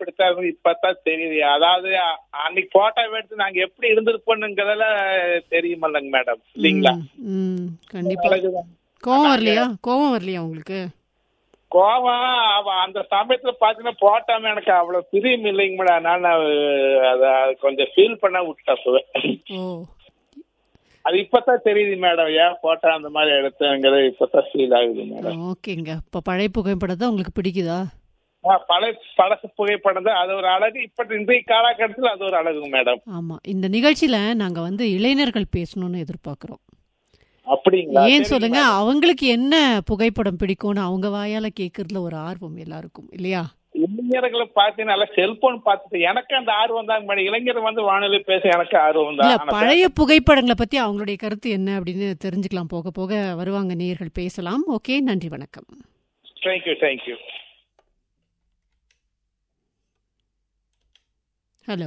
அப்படித்தான் இருக்கும். இப்பதான் தெரியுது. அதாவது அன்னைக்கு போட்டோ எடுத்து நாங்க எப்படி இருந்திருப்போம்ங்கிறதுல தெரியுமல்லங்க மேடம், இல்லீங்களா? கண்டிப்பா. கோவம் வரலையா உங்களுக்கு? கோவம் அந்த சமயத்துல பாத்தீங்கன்னா போட்டாம எனக்கு அவ்வளவு பிரியம் இல்லைங்க மேடம். அதனால அத கொஞ்சம் ஃபீல் பண்ண விட்டேன். அது இப்பதான் தெரியுது மேடம், ஏன் போட்டா அந்த மாதிரி எடுத்தேங்கிறது இப்பதான் ஃபீல் ஆகுது மேடம். ஓகேங்க. இப்ப பழைய புகைப்படத்தை உங்களுக்கு பிடிக்குதா? பழசு புகைப்படம் தான் அது ஒரு அழகு. இப்ப இன்றைய காலகட்டத்தில் அது ஒரு அழகு மேடம். ஆமா, இந்த நிகழ்ச்சியில நாங்க இளைஞர்கள் பேசணும்னு எதிர்பார்க்கிறோம். அப்படிங்களா? ஏன் சொல்லுங்க, அவங்களுக்கு என்ன புகைப்படம் பிடிக்கும்னு அவங்க வாயால கேட்கறதுல ஒரு ஆர்வம் எல்லாருக்கும் இல்லையா? இளைஞர்களை பாத்தீங்கன்னா செல்போன் பார்த்துட்டு எனக்கு அந்த ஆர்வம் தான் மேடம். இளைஞர் வானொலி பேச எனக்கு ஆர்வம் தான். பழைய புகைப்படங்களை பத்தி அவங்களுடைய கருத்து என்ன அப்படின்னு தெரிஞ்சுக்கலாம். போக போக வருவாங்க நேயர்கள், பேசலாம். ஓகே, நன்றி, வணக்கம். தேங்க்யூ. ஹலோ,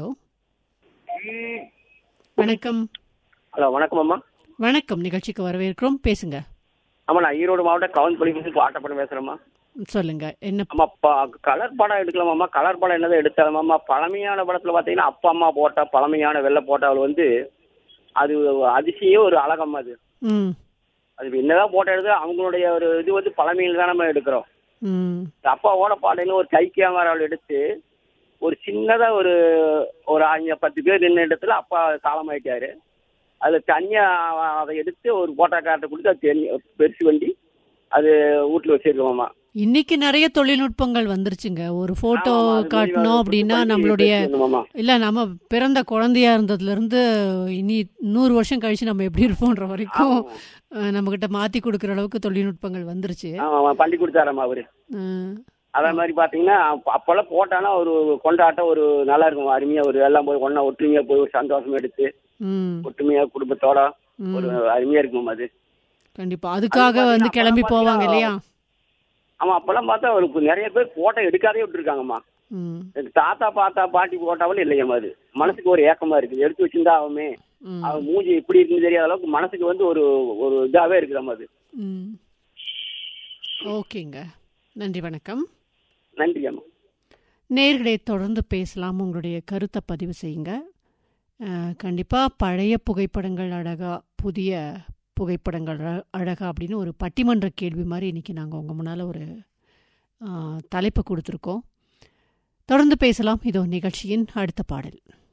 வணக்கம். ஹலோ, வணக்கம் அம்மா. வணக்கம், நிகழ்ச்சிக்கு வரவேற்கிறோம், பேசுங்க. ஆமா, நான் ஈரோடு மாவட்டம் கவுன்பள்ளி ஆட்டப்படம் பேசுறேம்மா. சொல்லுங்க, என்ன? ஆமா, கலர் படம் எடுக்கலாமாம்மா? கலர் படம் என்னதை எடுத்தாலுமாம்மா, பழமையான படத்துல பாத்தீங்கன்னா அப்பா அம்மா போட்டா பழமையான வெள்ளை போட்டால் அது அதிசயம், ஒரு அழகம்மா. அது என்னதான் போட்டோ எடுத்து அவங்களுடைய ஒரு இது பழமையில தான் நம்ம எடுக்கிறோம். அப்பாவோட பாட்டையில ஒரு கை கேமராவில் எடுத்து ஒரு சின்னதா ஒரு 10 பேர் நின்ன இடத்துல அப்பா காலமாயிட்டாரு. அது தனியா அதை எடுத்து ஒரு போட்டோ கார்ட்டை கொடுத்து அது பெருசு வண்டி அது வீட்டுல வச்சிருக்கோம்மா. இன்னைக்கு நிறைய தொழில்நுட்பங்கள் வந்துருச்சுங்க. ஒரு போட்டோ காட்டணும் அப்படின்னா நம்மளுடைய நம்ம பிறந்த குழந்தையா இருந்ததுல இருந்து இனி 100 வருஷம் கழிச்சு நம்ம எப்படி இருப்போன்ற வரைக்கும் நம்ம கிட்ட மாத்தி கொடுக்கற அளவுக்கு தொழில்நுட்பங்கள் வந்துருச்சு. பண்ணி கொடுத்தாரம்மா அவரு. அதே மாதிரி பாத்தீங்கன்னா அப்பெல்லாம் போட்டானா ஒரு கொண்டாட்டம் ஒரு நல்லா இருக்கும், அருமையா ஒரு எல்லாம் போய் ஒன்னா ஒற்றுமையா போய் ஒரு சந்தோஷம் எடுத்து ஒற்றுமையா குடும்பத்தோட ஒரு அருமையா இருக்கும் அது. கண்டிப்பா, அதுக்காக கிளம்பி போவாங்க இல்லையா? ஆமா, அப்பெல்லாம் பார்த்தா ஒரு நிறைய பேர் போட்டோ எடுக்காதே விட்டுருக்காங்கம்மா. தாத்தா பாட்டி போட்டாவும் இல்லையம்மா. அது மனசுக்கு ஒரு ஏக்கமா இருக்கு, எடுத்து வச்சிருந்தா அவன் மூஞ்சி எப்படி இருக்குன்னு தெரியாத அளவுக்கு மனசுக்கு ஒரு ஒரு இதாவே இருக்குதாம்மா அது. ஓகேங்க, நன்றி, வணக்கம். நன்றி அம்மா. நேயர்களே, தொடர்ந்து பேசலாம். உங்களுடைய கருத்தை பதிவு செய்யுங்க. கண்டிப்பாக பழைய புகைப்படங்கள் அழகா, புதிய புகைப்படங்கள் அழகா அப்படின்னு ஒரு பட்டிமன்ற கேள்வி மாதிரி இன்றைக்கி நாங்கள் உங்கள் முன்னால் ஒரு தலைப்பு கொடுத்துருக்கோம். தொடர்ந்து பேசலாம். இதோ நிகழ்ச்சியின் அடுத்த பாடல்.